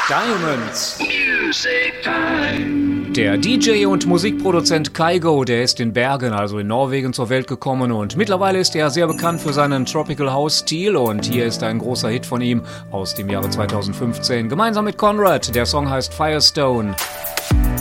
Diamonds. Music Time. Der DJ und Musikproduzent Kygo, der ist in Bergen, also in Norwegen, zur Welt gekommen und mittlerweile ist er sehr bekannt für seinen Tropical House-Stil und hier ist ein großer Hit von ihm aus dem Jahre 2015, gemeinsam mit Conrad. Der Song heißt Firestone.